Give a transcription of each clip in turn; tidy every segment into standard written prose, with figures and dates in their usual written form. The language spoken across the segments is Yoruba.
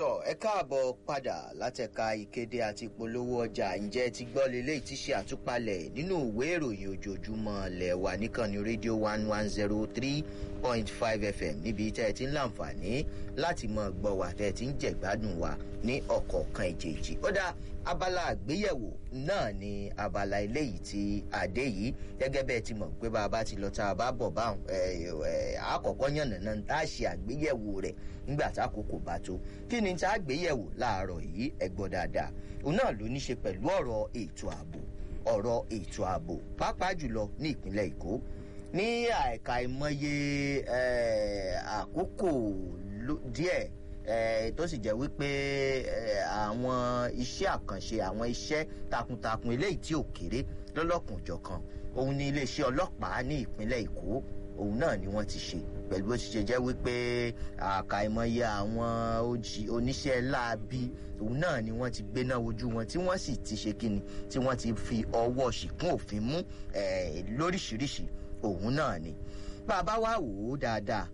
tọ́ ẹ káàbọ̀ padà látẹ̀ka ìkéde àti ìpolówó ọjà ǹjẹ́ ti gbọ́ lélẹ́yìí tí ṣe àtúpalẹ̀ nínú ìwé ìròyìn ojoojúmọ́ lẹ́wà níkànnì rédíò 103.5 FM níbi tẹ́ ẹ ti ń láǹfààní láti mọ gbọ́ wà tẹ́ ẹ ti ń jẹ̀gbádùn wa ní ọ̀kọ̀ọ̀kan ìjèjì. Ó dá abala àgbéyẹ̀wò náà ni abala eléyìí tí adé yìí gẹ́gẹ́ bẹ́ẹ̀ ti mọ̀ pé bá a bá ti lọ tá a bá bọ̀ báwọn àkọ́kọ́ yànnàná tá a ṣe àgbéyẹ̀wò rẹ̀ nígbà tá àkókò bá tó. Kí ni tá a gbéyẹ̀wò láàárọ̀ yìí ẹ gbọ́ dáadáa. Òun náà ló ní ṣe pẹ̀lú ọ̀rọ̀ ètò ààbò pàápàá jùlọ ní ìpínlẹ̀ Èkó. Ní àìkàìmọye àkókò díẹ̀ tó sì jẹ́ wípé àwọn iṣẹ́ àkànṣe àwọn iṣẹ́ takuntakun eléyìí tí ò kéré lọ́lọ́kùnjọ̀kan òun ni iléeṣẹ́ ọlọ́pàá ní ìpínlẹ̀ Èkó òun náà ni wọ́n ti ṣe pẹ̀lú bó ti ṣe jẹ́ wípé àkàìmọye àwọn oníṣẹ́ láabi òun náà ni wọ́n ti gbéná wojú wọn tí wọ́n sì ti ṣe kíni tí wọ́n ti fi ọwọ́ ṣìkún òfin mú lóríṣiríṣi òun náà ni. Bàbá wa wò ó dáadáa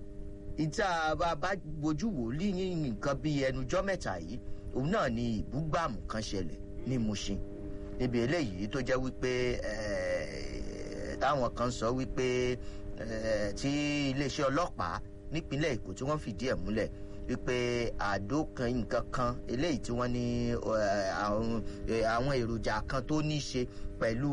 ìta bá bojú wò ní nǹkan bíi ẹnujọ́ mẹ́ta yìí òun náà ni ìbúgbàmù kan ṣẹlẹ̀ ní Mushin níbi eléyìí tó jẹ́ wípé táwọn kan sọ wípé tí iléeṣẹ́ ọlọ́pàá nípínlẹ̀ Èkó tí wọ́n fìdí ẹ̀ múlẹ̀ wípé àdó kan nǹkan kan eléyìí tí wọ́n ní àwọn èròjà kan tó ní ṣe pẹ̀lú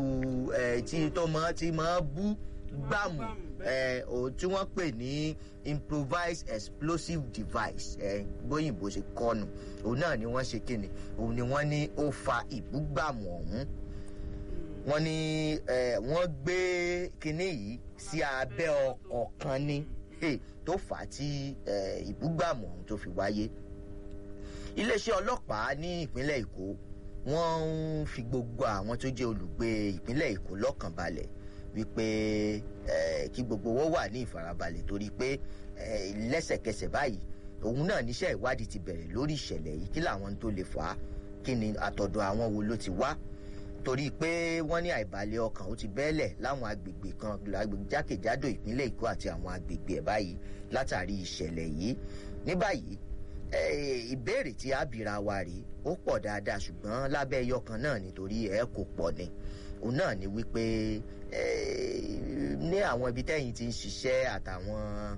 tí máa bú gbàmù tí wọ́n pè ní improvised explosive device bóyìnbó ṣe kọnu òun náà ni wọ́n ṣe kíni òun ni wọ́n ní ó fa ìbúgbàmù ọ̀hún. Wọ́n ní wọ́n gbé kíní yìí sí abẹ́ ọkọ̀ kan ní tó fà á tí ìbúgbàmù ọ̀hún tó fi wáyé. Iléeṣẹ́ ọlọ́pàá ní ìpínlẹ̀ Èkó wọ́n ń fi gbogbo àwọn tó jẹ́ olùgbé ìpínlẹ̀ Èkó lọ́kàn balẹ̀ wípé kí gbogbo wọn wà ní ìfarabalẹ̀ torí pé lẹ́sẹ̀kẹsẹ̀ báyìí òun náà níṣẹ́ ìwádìí ti bẹ̀rẹ̀ lórí ìṣẹ̀lẹ̀ yìí kí làwọn tó lè fà á kí ni àtọ̀dọ̀ àwọn wo ló ti wá torí pé wọ́n ní àìbalẹ̀ ọkàn ó ti bẹ́ẹ̀lẹ̀ láwọn agbègbè kan jákèjádò ìpínlẹ̀ Èkó àti àwọn agbègbè ẹ̀ báyìí látàrí ìṣẹ̀lẹ̀ yìí. Ní báyìí ìbéèrè tí a bìra wa rèé ó pọ̀ dáadáa ṣùgbọ́n lábẹ́ ẹyọ kan náà nítorí ẹ̀ kò pọ̀ ni òun náà ni wípé ní àwọn ibi tẹ́yìn ti ń ṣiṣẹ́ àtàwọn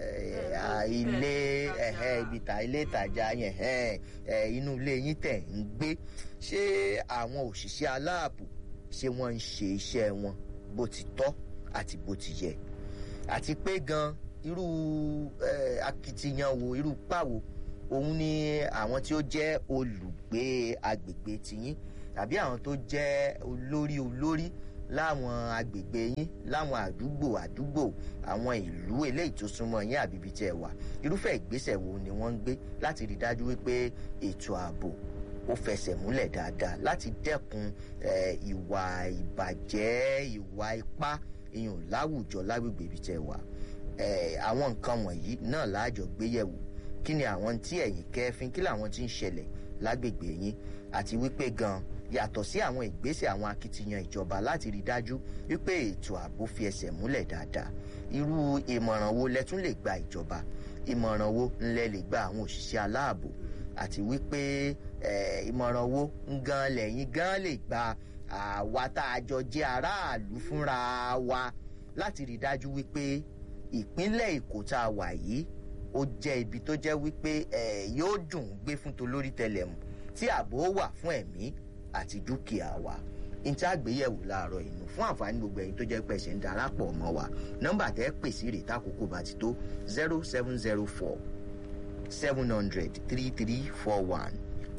ilé ìtajà yẹn inú ilé yín tẹ̀ ń gbé ṣé àwọn òṣìṣẹ́ aláàbò ṣé wọ́n ń ṣe iṣẹ́ wọn bó ti tọ́ àti bó ti yẹ àti pé gan irú akitiyan wo irú pàwo òun ni àwọn tí ó jẹ́ olùgbé agbègbè tiyín tàbí àwọn tó jẹ́ olórí láwọn agbègbè yín láwọn àdúgbò àwọn ìlú eléyìí tó súnmọ́ yín àbíbi tẹ́ wà irúfẹ́ ìgbésẹ̀ wo ni wọ́n ń gbé láti rí dájú wípé ètò ààbò ó fẹsẹ̀ múlẹ̀ dáadáa láti dẹ́kun ìwà ìbàjẹ́ ìwà ipá èèyàn láwùjọ lágbègbè ibi tẹ́ wà. Àwọn nǹkan wọ̀nyí náà láàjọ gbéyẹ̀wò kí ni àwọn tí ẹ̀yin kẹ́fín kí làwọn tí ń ṣẹlẹ̀ lágbègbè yín àti wípé gan yàtọ̀ sí àwọn ìgbésẹ̀ àwọn akitiyan ìjọba láti rí dájú wípé ètò ààbò fi ẹsẹ̀ múlẹ̀ dáadáa irú ìmọ̀ràn wo lẹ tún lè gba ìjọba ìmọ̀ràn wo ńlẹ lè gba àwọn òṣìṣẹ́ aláàbò àti wípé ìmọ̀ràn wo gan lẹ́yìn gan lè gba àwa tá a jọ jẹ́ aráàlú fúnra wa láti rí dájú wípé ìpínlẹ̀ Èkó tá a wà yìí ó jẹ́ ibi tó jẹ́ wípé yóò dùn gbé fún tolórí tẹlẹ̀mù tí ààbò wà fún ẹ̀mí àti dúkìá wa. Ìta àgbéyẹ̀wò láàárọ̀ inú fún àǹfààní gbogbo ẹ̀yin tó jẹ́ pé ṣe ń darapọ̀ mọ́ wa nọ́mbà tẹ́ pè sí rè tákòókò bá ti tó 0704 700 3341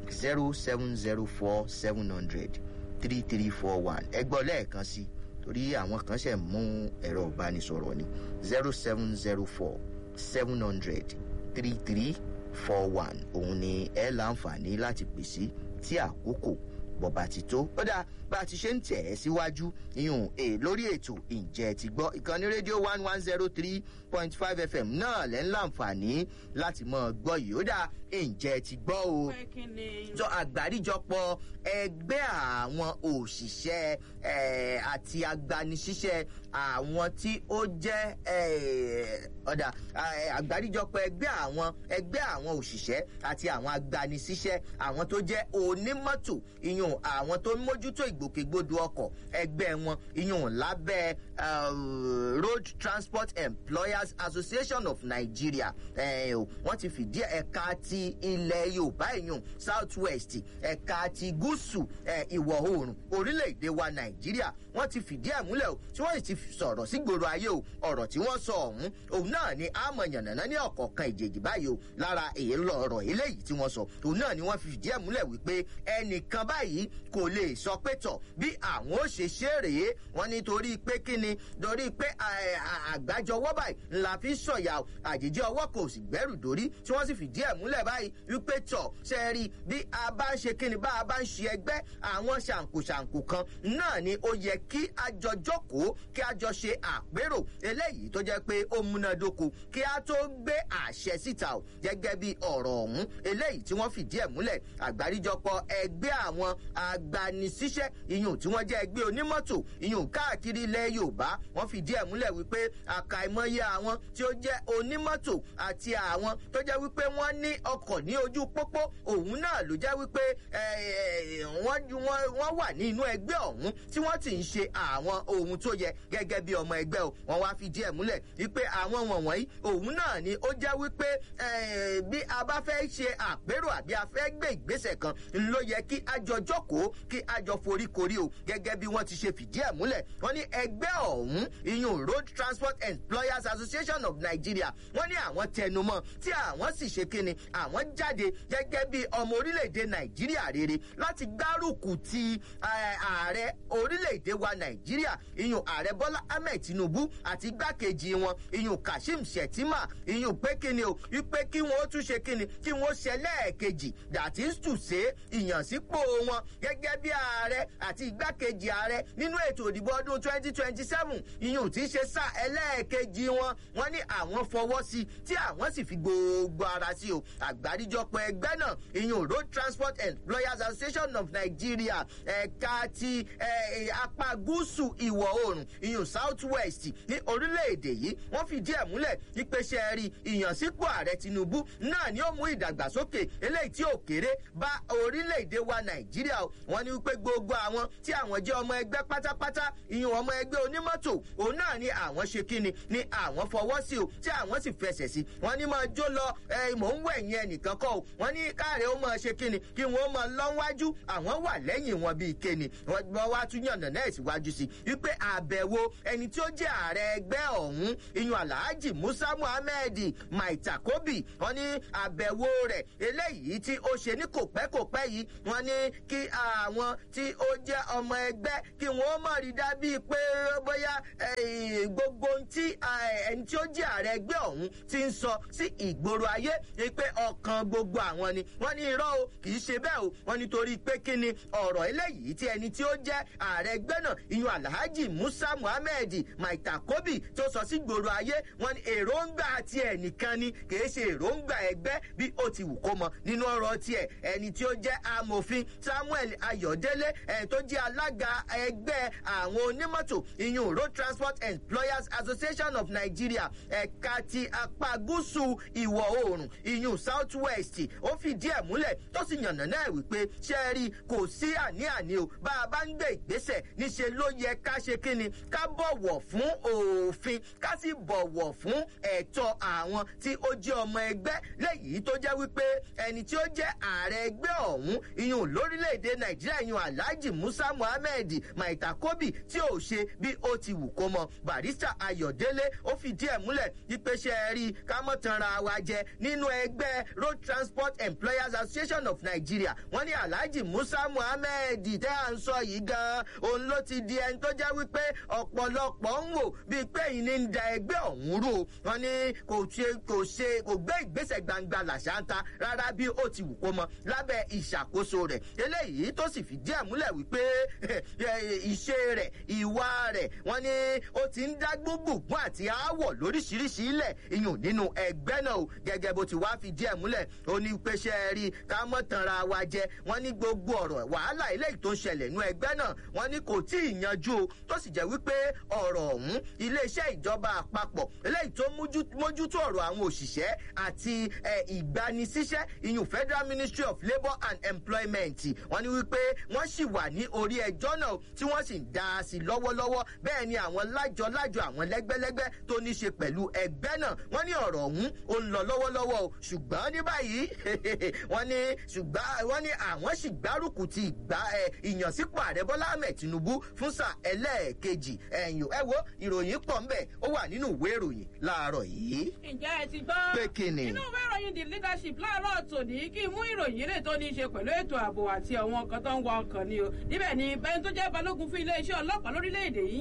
0704 700 3341 ẹ gbọ́ lẹ́ẹ̀kan sí torí àwọn kan ṣe mú ẹ̀rọ ìbánisọ̀rọ̀ ni 0704 700 3341 òun ni ẹ láǹfààní láti pè sí tí àkókò bọ̀bà ti tó. Ó dáa bá a ti ṣe ń tẹ̀ ẹ́ síwájú ìyún lórí ètò ǹjẹ́ ti gbọ́ ìkànnì rédíò 103.5 FM náà lẹ́ ń láǹfààní láti mọ̀ gbọ́ yìí. Ó dáa ǹjẹ́ ti gbọ́ o. Sọ àgbáríjọpọ̀ ẹgbẹ́ àwọn òṣìṣẹ́ àti agbanisíṣẹ́ àwọn tí ó jẹ́ àgbáríjọpọ̀ ẹgbẹ́ àwọn òṣìṣẹ́ àti àwọn agbanisíṣẹ́ àwọn tó jẹ́ onímọ́tò ìyún àwọn tó ń mójútó ìgbòkègbodò ọkọ̀ ẹgbẹ́ wọn ìyún lábẹ́ Road Transport Employers Association of Nigeria wọ́n ti fìdí ẹ̀ka ti ilẹ̀ Yorùbá ìyún South West ẹ̀ka ti gúúsù ìwọ̀ oòrùn orílẹ̀-èdè wa Nàìjíríà wọ́n ti fìdí ẹ̀ múlẹ̀ o tí wọ́n ti sọ̀rọ̀ sí gbòòrò ayé o ọ̀rọ̀ tí wọ́n sọ ọ̀hún òun náà ni àmọ̀ yànnàná ní ọ̀kọ̀ọ̀kan ìjèjì báyìí o lára ọ̀rọ̀ eléyìí tí wọ́n sọ òun náà ni wọ́n fi fìdí ẹ̀ múlẹ̀ wípé ẹnìkan báyìí kò lè sọ pé tọ̀ bí àwọn ó ṣe ṣe rèé wọ́n nítorí pé kíni torí pé àgbájọwọ́ báyìí ńlá fi sọ̀yà àjèjì ọwọ́ kò sì gbẹ́rù dórí tí wọ́n sì fìdí ẹ̀ múlẹ̀ báyìí wípé tọ̀ ṣe rí bí a bá ń ṣe kíni bá a bá ń ṣe ẹgbẹ́ àwọn ṣàǹkóṣàǹkó kan náà ni ó yẹ kí a jọ jókòó kí a jọ ṣe àpérò eléyìí tó jẹ́ pé ó múnádóko kí a tó gbé àṣẹ síta o gẹ́gẹ́ bí ọ̀rọ̀ ọ̀hún eléyìí tí wọ́n fìdí ẹ̀ múlẹ̀ àgbáríjọpọ̀ ẹgbẹ́ àwọn agbanisíṣẹ́ ìyún tí wọ́n jẹ́ ẹgbẹ́ onímọ́tò ìyún káàkiri ilẹ̀ Yorùbá wọ́n fìdí ẹ̀ múlẹ̀ wípé àkàìmọye àwọn tí ó jẹ́ onímọ́tò àti àwọn tó jẹ́ wípé wọ́n ní ọkọ̀ ní ojú pópó òun náà ló jẹ́ wípé wọ́n wà ní inú ẹgbẹ́ ọ̀hún tí wọ́n ti ń ṣe àwọn ohun tó yẹ gẹ́gẹ́ bí ọmọ ẹgbẹ́ o wọ́n wá fìdí ẹ̀ múlẹ̀ wípé àwọn wọ̀nyí òun náà ni ó jẹ́ wípé bí a bá fẹ́ ṣe àpérò àbí a fẹ́ gbé ìgbésẹ̀ kan ló yẹ kí a jọ jókòó kí a jọ foríkorí o gẹ́gẹ́ bí wọ́n ti ṣe fìdí ẹ̀ múlẹ̀ wọ́n ní ẹgbẹ́ ọ̀hún ìyún Road Transport Employers Association of Nigeria wọ́n ní àwọn tẹnumọ́ tí àwọn sì ṣe kíni àwọn jáde gẹ́gẹ́ bí ọmọ orílẹ̀-èdè Nàìjíríà rere láti gbárùkù ti ààrẹ orílẹ̀-èdè wa Nàìjíríà ìyún ààrẹ Bọ́lá Ahmed Tinubu àti igbákejì wọn ìyún Kashim Shettima ìyún pé kíni o wípé kí wọ́n tún ṣe kíni kí wọ́n ṣe lẹ́ẹ̀kejì that is to say ìyànsípò wọn gẹ́gẹ́ bí ààrẹ àti igbákejì ààrẹ nínú ètò ìdìbò ọdún 2027 ìyún tí ṣe sáà ẹlẹ́ẹ̀kejì wọn wọ́n ní àwọn fọwọ́ sí tí àwọn sì fi gbogbo ara sí o àgbáríjọpọ̀ ẹgbẹ́ náà ìyún Road Transport Employers Association of Nigeria ẹ̀ka ti apá gúúsù ìwọ̀ oòrùn ìyún South West ní orílẹ̀-èdè yìí wọ́n fìdí ẹ̀ múlẹ̀ ìpèsè ẹ̀rí ìyànsípò ààrẹ Tinubu náà ni ó mú ìdàgbàsókè eléyìí tí ò kéré bá orílẹ̀-èdè wa Nàìjíríà o wọ́n ní wípé gbogbo àwọn tí àwọn jẹ́ ọmọ ẹgbẹ́ pátápátá ìyún ọmọ ẹgbẹ́ onímọ́tò òun náà ni àwọn ṣe kíni ni àwọn fọwọ́ sí o tí àwọn sì fẹsẹ̀ sí wọ́n ní máa jó lọ mò ń wẹ̀yìn ẹnìkan kọ́ o wọ́n ní káàrẹ̀ ó máa ṣe kíni kí wọ́n máa lọ́wájú àwọn wà lẹ́yìn wọn bíi kéni wọ́n wá tún yànnà náà síwájú sí wípé àbẹ̀wò ẹni tí ó jẹ́ ààrẹ ẹgbẹ́ ọ̀hún ìyún Alhaji Musa Muhammed Maitakobi wọ́n ní àbẹ̀wò rẹ̀ eléyìí tí ó ṣe ní kòpẹ́kòpẹ́ yìí wọ́n ní kí àwọn tí ó jẹ́ ọmọ ẹgbẹ́ kí wọ́n mọ̀ rí dábí pé bóyá gbogbo tí ẹni tí ó jẹ́ ààrẹ ẹgbẹ́ ọ̀hún ti ń sọ sí ìgboro ayé pé ọkàn gbogbo àwọn ni wọ́n ní irọ́ o kì í ṣe bẹ́ẹ̀ o wọ́n nítorí pé kí ni ọ̀rọ̀ eléyìí tí ẹni tí ó jẹ́ ààrẹ ẹgbẹ́ náà ìyún Alhaji Musa Muhammed Maitakobi tó sọ sí ìgboro ayé wọ́n ní èròǹgbà tiẹ̀ nìkan ni kì í ṣe èròǹgbà ẹgbẹ́ bí ó ti wù kó mọ nínú ọ̀rọ̀ tiẹ̀ ẹni tí ó jẹ́ amòfin Samuel Ayọ̀délé tó jẹ́ alága ẹgbẹ́ àwọn onímọ́tò ìyún Road Transport Employers Association of Nigeria ẹ̀ka ti apá gúúsù ìwọ̀ oòrùn ìyún South West ó fìdí ẹ̀ múlẹ̀ tó sì yànnà náà wípé ṣe rí kò sí àní-àní o bá a bá ń gbé ìgbésẹ̀ níṣe ló yẹ ká ṣe kíni ká bọ̀wọ̀ fún òfin ká sì bọ̀wọ̀ fún ẹ̀tọ́ àwọn tí ó jẹ́ ọmọ ẹgbẹ́ léyìí tó jẹ́ wípé ẹni tí ó jẹ́ ààrẹ ẹgbẹ́ ọ̀hún ìyún lórílẹ̀‐èdè Nàìjíríà ìyún Alhaji Musa Muhammed Maitakobi tí ò ṣe bí ó ti wù kó mọ Barrister Ayọ̀délé ó fìdí ẹ̀ múlẹ̀ wípé ṣe rí ká mọ́ tanra wa jẹ nínú ẹgbẹ́ Road Transport Employers Association of Nigeria wọ́n ní Alhaji Musa Muhammed tẹ́ à ń sọ yìí gan-an òun ló ti di ẹni tó jẹ́ wípé ọ̀pọ̀lọpọ̀ ń wò bíi pé ìní ń da ẹgbẹ́ ọ̀hún rú wọ́n ní kò gbé ìgbésẹ̀ gbangba làṣántà rárá bí ó ti wù kó mọ lábẹ́ ìṣàkóso rẹ̀ eléyìí tó sì fìdí ẹ̀ múlẹ̀ wípé ìṣe rẹ̀ ìwà rẹ̀ wọ́n ní ó ti ń dá gbogbogbò àti aáwọ̀ lóríṣiríṣi ilẹ̀ iyùn nínú ẹgbẹ́ náà gẹ́gẹ́ bó ti wá fìdí ẹ̀ múlẹ̀ ó ní pé ṣe rí ká mọ́ tanra wa jẹ wọ́n ní gbogbo ọ̀rọ̀ wàhálà eléyìí tó ń ṣẹlẹ̀ nínú ẹgbẹ́ náà wọ́n ní kò tí ì yanjú o tó sì jẹ́ wípé ọ̀rọ̀ ọ̀hún iléeṣẹ́ ìjọba àpapọ̀ eléyìí tó mójútó ọ̀rọ̀ àwọn òṣìṣẹ́ àti ìgbanisíṣẹ́ ìyún Federal Ministry of Labour and Employment wọ́n ní wípé wọ́n sì wà ní orí ẹjọ́ náà tí wọ́n sì ń dá a sí lọ́wọ́lọ́wọ́ bẹ́ẹ̀ ni àwọn lájọ àwọn lẹ́gbẹ́lẹ́gbẹ́ tó ní ṣe pẹ̀lú ẹgbẹ́ náà wọ́n ní ọ̀rọ̀ ọ̀hún ó ń lọ lọ́wọ́lọ́wọ́ o ṣùgbọ́n ní báyìí wọ́n ní àwọn sì gbárùkù ti ìyànsípò ààrẹ Bọ́lá Ahmed Tinubu fún sáà ẹlẹ́ẹ̀kejì ẹ̀yìn ẹ wo ìròyìn pọ̀ ńbẹ̀ ó wà nínú ìwé ìròyìn láàárọ̀ yìí. ǹjẹ́ ẹ ti gbọ́ pé kíni. inú ìwé ìròyìn The Leadership láàárọ̀ tòní kí mú ìròyìn eré tó ní í ṣe pẹ̀lú ètò ààbò àti àwọn nǹkan tó ń wa ọkàn ni o níbẹ̀ ni bẹ́ẹ̀ tó jẹ́ balógun fún iléeṣẹ́ ọlọ́pàá lórílẹ̀‐èdè yìí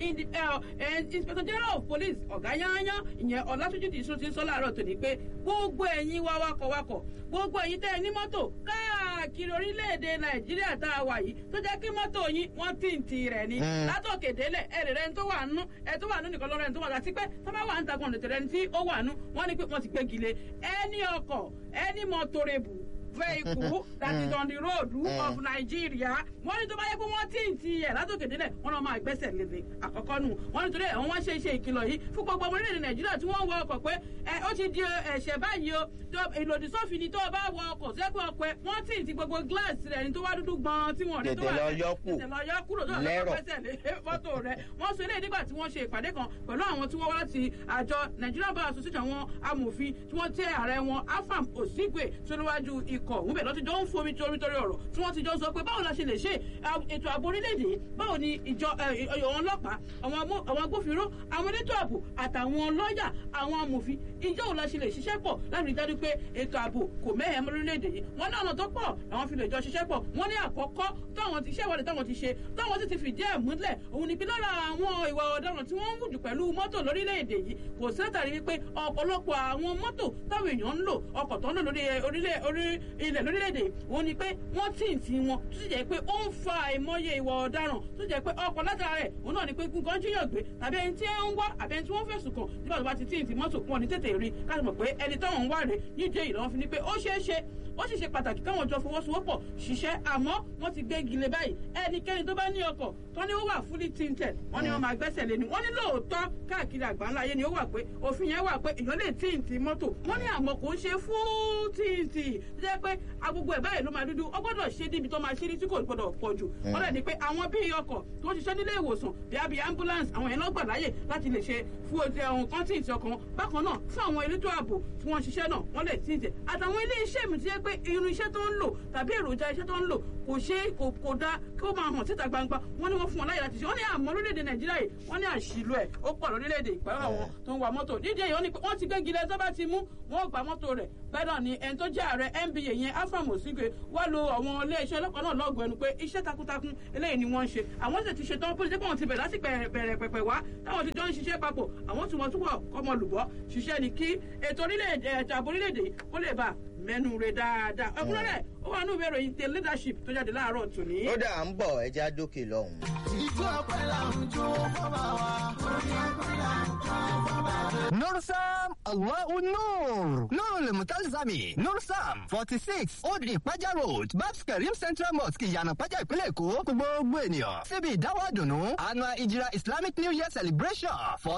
yẹn Inspector General of Police ọ̀gá yányán ìyẹn Ọlátúnjí Dìísù ti sọ láàárọ̀ tòní pé gbogbo ẹ̀yin wa wakọ̀wakọ̀ gbogbo ẹ̀yin tẹ́ ẹ ní mọ́tò káàkiri orílẹ̀-èdè Nàìjíríà tá a wà yìí tó jẹ́ kí mọ́tò yín wọ́n tìǹtì rẹ̀ ni látòkè délẹ̀ ẹ̀rẹ̀ rẹ̀ tó wà nú ẹ̀ tó wà nú nìkan lọ́rọ̀ ẹ̀ tó wà láti pé tó bá wà ń takùn ọ̀nà tẹ̀rẹ̀ tí ó wà nú wọ́n ní pé wọ́n ti gbégi lé ẹni ọkọ̀ ẹni mọ́tòrèbù vehicle that is on the road of Nigeria wọ́n ní tó bá yẹ pé wọ́n tí ì ti ẹ̀ látòkè délẹ̀ wọ́n náà máa gbẹ́sẹ̀ lédè àkọ́kọ́ nù wọ́n ní torí ẹ̀ wọ́n ṣe ìkìlọ̀ yìí fún gbogbo ọmọ orílẹ̀-èdè Nàìjíríà tí wọ́n ń wọ ọkọ̀ pé ó ti di ẹ̀ṣẹ̀ báyìí o ìlòdì sófin ni tó o bá wọ ọkọ̀ sẹ́gbẹ́ ọkọ̀ ẹ̀ wọ́n tí ì ti gbogbo gíláàsì rẹ̀ ní tó wá dúdú gbọ́n tí wọ́n rí tó wà tètè lọ yọ kúrò tó wà gbẹ́sẹ̀ lé fọ́tò rẹ̀ wọ́n sọ eléyìí nígbà tí wọ́n ṣe ìpàdé kan pẹ̀lú àwọn tí wọ́n wá láti àjọ Nigerian Bar Association àwọn amòfin tí wọ́n tẹ ààrẹ wọn Afam Osigwe sóríwájú ikọ̀ òun bẹ̀ lọ́tí jọ ń fomi torí ọ̀rọ̀ tí wọ́n ti jọ sọ pé báwo la ṣe lè ṣe ètò ààbò orílẹ̀-èdè báwo ni ìjọ àwọn ọlọ́pàá àwọn agbófinró àwọn elétò ààbò àtàwọn lọ́ọ̀yà àwọn amòfin ìjọ òun la ṣe lè ṣiṣẹ́ pọ̀ láti rí dájú pé ètò ààbò kò mẹ́hẹ̀ mọ́ orílẹ̀-èdè yìí wọ́n ní ọ̀nà tó pọ̀ àwọn fi lè jọ ṣiṣẹ́ pọ̀ wọ́n ní àkọ́kọ́ táwọn ti ṣe ìwádìí táwọn ti ṣe táwọn sì ti fìdí ẹ̀ múlẹ̀ òun ni pé lára àwọn ìwà ọ̀daràn tí wọ́n ń wùdù pẹ̀lú mọ́tò lórílẹ̀-èdè yìí kò sẹ́tàrí wípé ọ̀pọ̀lọpọ̀ àwọn mọ́tò táwọn èèyàn ń lò ọkọ̀ tó ń lò lórí ilẹ̀ lórílẹ̀-èdè òun ni pé wọ́n tí ì tí wọn tó sì jẹ́ pé ó ń fa àìmọye ìwà ọ̀daràn tó jẹ́ pé ọkọ̀ látara rẹ̀ òun náà ni pé nǹkan jíyàn gbé tàbí ẹni tí ń wá àbí ẹni tí wọ́n fẹ̀sùn kàn nígbà tó bá ti tí ì tí mọ́tò wọn ní tètè rí káàdì mọ̀ pé ẹni táwọn ń wá rè nídìí èyí lọ́wọ́ fi ni pé ó ṣeé ṣe ó sì ṣe pàtàkì káwọn jọ fọwọ́sowọ́pọ̀ ṣiṣẹ́ àmọ́ wọ́n ti gbé gilé báyìí ẹnikẹ́ni tó bá ní ọkọ̀ tó ní ó wà fully tinted wọ́n ní wọ́n máa gbẹ́sẹ̀ lé ni wọ́n ní lóòótọ́ káàkiri àgbáńlá ayé ni ó wà pé òfin yẹn wà pé èèyàn lè tíǹtì mọ́tò wọ́n ní àmọ́ kò ń ṣe full tíǹtì tó jẹ́ pé agbègbè ẹ̀ báyìí ló máa dúdú ó gbọ́dọ̀ ṣe níbi tó máa ṣe ní tí kò gbọ́dọ̀ pọ̀ jù wọ́n lẹ̀ ní pé àwọn bíi ọkọ̀ tó ń ṣiṣẹ́ nílé ìwòsàn bíi ambulance àwọn yẹn lọ́gbà láyè láti lè ṣe fún ohun kan tíǹtì ọkàn bákan náà fún àwọn elétò ààbò tí wọ́n ṣiṣẹ́ náà wọ́n lè tíǹtì àtàwọn ilé iṣẹ́ mi ti jẹ́ pé irun iṣẹ́ tó ń lò tàbí èròjà iṣẹ́ tó ń lò kò ṣe kò dá kí ó máa hàn síta gbangba wọ́n ní wọ́n fún wọn láyè láti ṣe wọ́n ní àmọ́ lórílẹ̀‐èdè Nàìjíríà yìí wọ́n ní àṣìlò ẹ̀ ó pọ̀ lórílẹ̀‐èdè ìpẹ́rẹ́ àwọn tó ń wa mọ́tò nídìí èyí wọ́n ti gbégi lẹ́sọ́ bá ti mú wọ́n gba mọ́tò rẹ̀ bẹ́ẹ̀ náà ni ẹni tó jẹ́ ààrẹ NBA yẹn Afam Osigwe wá lo àwọn iléeṣẹ́ ọlọ́pàá náà lọ́gọ̀ọ́ ẹnu pé iṣẹ́ takuntakun eléyìí ni wọ́n ń ṣe àwọn sì ti ṣetán pé wọ́n ti bẹ̀rẹ̀ láti bẹ̀rẹ̀ pẹ̀pẹ̀ wá táwọn ti jọ ń ṣiṣẹ́ papọ̀ àwọn tí wọ́n túbọ̀ kọ́mọlùbọ́ ṣiṣẹ́ ni kí ètò ààbò orílẹ̀-èdè kó lè bá mẹ́nu rẹ̀ dáadáa ẹ̀kúnrẹ́rẹ́ ó wà nínú ìwé ìròyìn The Leadership tó jáde láàárọ̀ tòní. ó dà ń bọ̀ ẹja dókè lọ́hùn. ìjọ ọpẹ́ làwùjọ fọba wa orí ọpẹ́ làwùjọ fọba wa. Nursam Allahu Nur Nurul Mutalzami Nursam 46 Old Ipaja Road Babs Karim Central Mosque Ìyànà Pájà ìpínlẹ̀ Èkó gbogbo ènìyàn síbi ìdáwọ́ dùnú Annual Ijira Islamic New Year Celebration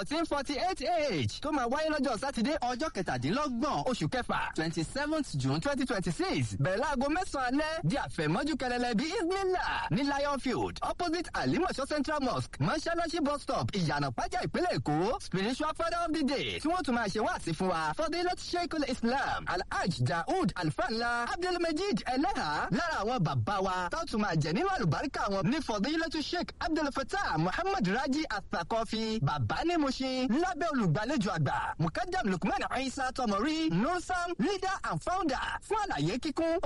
1448 tó máa wáyé lọ́jọ́ Sátidé ọjọ́ 17 oṣù kẹfà 27th June 2026 bẹ̀rẹ̀ láago 9 alẹ́ di àfẹ̀mọ́jú kẹlẹ́lẹ́ bí Isnillah ní Lion Field opposite Alimosho Central Mosque Mọ́ṣáláṣí bus stop Ìyànà Pájà ìpínlẹ̀ Èkó spiritual father of the day tí wọ́n tún máa ṣe wáàsí fún wa Fadilat Sheikhul Islam Alhaj Daoud Alfanla Abdulmajid Eleha lára àwọn bàbá wa tó tún máa jẹ nínú àlùbáríkà wọn ní Fadilatu Sheikh Abdulfatah Muhammad Raji Athaqafi bàbá ní Mushin lábẹ́ olùgbàlejò àgbà Mukaddam Lukman Isa Tomori Nursam leader and founder fún àlàyé kíkún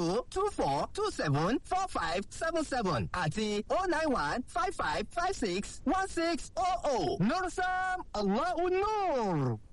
08024274577 àti 09155561600 Nursam Allahu Nur.